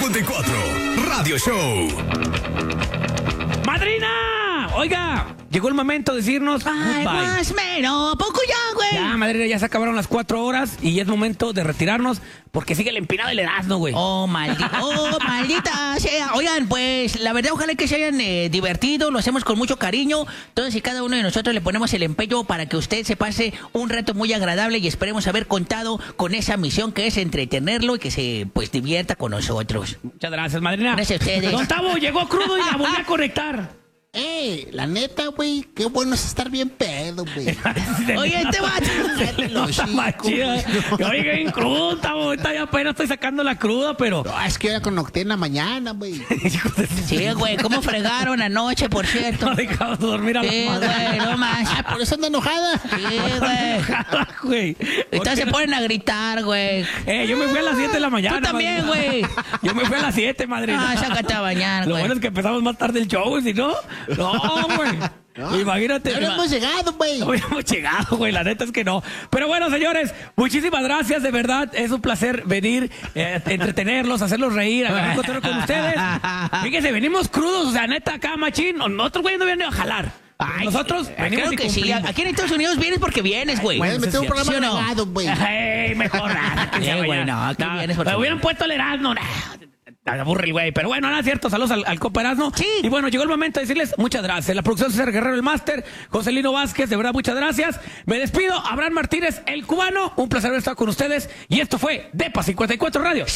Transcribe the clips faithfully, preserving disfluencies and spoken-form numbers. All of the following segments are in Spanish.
cincuenta y cuatro Radio Show. ¡Madrina! Oiga, llegó el momento de decirnos Ay, goodbye. más mero, ¿a poco ya, güey? Ya, madrina, ya se acabaron las cuatro horas y ya es momento de retirarnos porque sigue el empinado del Erasmo, güey. Oh, maldita, oh, maldita sea. Oigan, pues, la verdad, ojalá que se hayan eh, divertido, lo hacemos con mucho cariño. Todos y cada uno de nosotros le ponemos el empeño para que usted se pase un rato muy agradable y esperemos haber contado con esa misión que es entretenerlo y que se, pues, divierta con nosotros. Muchas gracias, madrina. Gracias a ustedes. Don Tavo llegó crudo y la volví a conectar. Eh, la neta, güey, qué bueno es estar bien pedo, güey. Oye, este vato. Los Machida. Oiga, bien crudo, Tavo. Ahorita ya apenas estoy sacando la cruda, pero... No, es que yo ya conecté en la mañana, güey. Sí, güey, ¿cómo fregaron anoche, por cierto? No dejamos dormir a la Sí, madre. güey, no más. Ah, por eso anda enojada. Sí, güey. güey. Entonces se ponen a gritar, güey. Eh, yo me fui a las siete de la mañana. Tú también, madrina. güey. Yo me fui a las siete, madrina. Ah, sácate a bañar, Lo güey. bueno es que empezamos más tarde el show, si no... No, güey. No, Imagínate. Ya no hemos llegado, güey. No hemos llegado, güey, la neta es que no. Pero bueno, señores, muchísimas gracias, de verdad. Es un placer venir, eh, entretenerlos, hacerlos reír, agarrar cotorreo con ustedes. Fíjense, venimos crudos, o sea, neta, acá, machín. Nosotros, güey, no vienen a jalar. Ay, Nosotros venimos creo y que sí. cumplimos. Aquí en Estados Unidos vienes porque vienes, güey. Puedes meter un cierto. programa ¿Sí o no? agregado, güey. Ey, mejor nada. que Eh, se güey, vaya. no, aquí vienes porque- Me hubieran puesto el Erasmo. Nah, te aburre el güey. Pero bueno, nada, cierto. Saludos al, al Copa Erasmo. Sí. Y bueno, llegó el momento de decirles muchas gracias. La producción César Guerrero, el máster. Joselino Vázquez, de verdad, muchas gracias. Me despido. Abraham Martínez, el cubano. Un placer haber estado con ustedes. Y esto fue Depa cincuenta y cuatro Radio.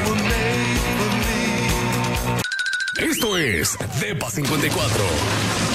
Esto es Depa cincuenta y cuatro.